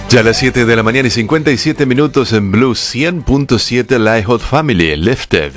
Ya a las 7 de la mañana y 57 minutos en Blue 100.7, la Hot Family, Lifted.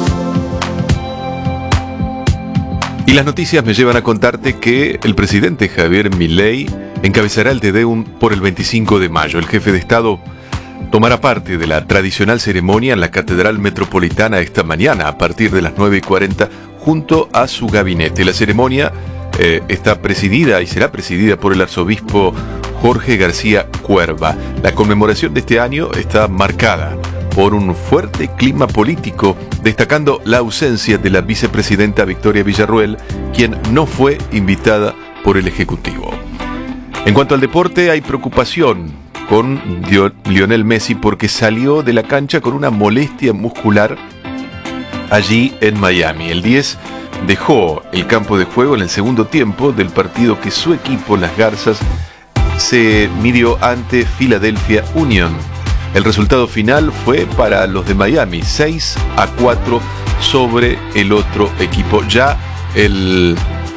Y las noticias me llevan a contarte que el presidente Javier Milei encabezará el Te Deum por el 25 de mayo. El jefe de Estado tomará parte de la tradicional ceremonia en la Catedral Metropolitana esta mañana a partir de las 9:40 junto a su gabinete. La ceremonia está presidida y será presidida por el arzobispo Jorge García Cuerva. La conmemoración de este año está marcada por un fuerte clima político, destacando la ausencia de la vicepresidenta Victoria Villarruel, quien no fue invitada por el Ejecutivo. En cuanto al deporte, hay preocupación con Lionel Messi porque salió de la cancha con una molestia muscular allí en Miami. El 10 dejó el campo de juego en el segundo tiempo del partido que su equipo, las Garzas, se midió ante Philadelphia Union. El resultado final fue para los de Miami, 6-4 sobre el otro equipo. Ya el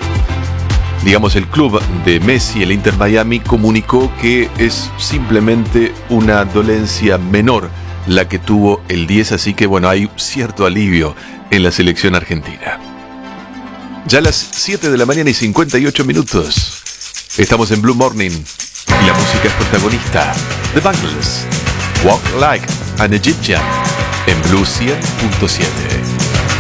club de Messi, el Inter Miami, comunicó que es simplemente una dolencia menor la que tuvo el 10, así que bueno, hay cierto alivio en la selección argentina. Ya a las 7 de la mañana y 58 minutos. Estamos en Blue Morning y la música es protagonista. The Bangles, Walk Like an Egyptian, en Blue 100.7.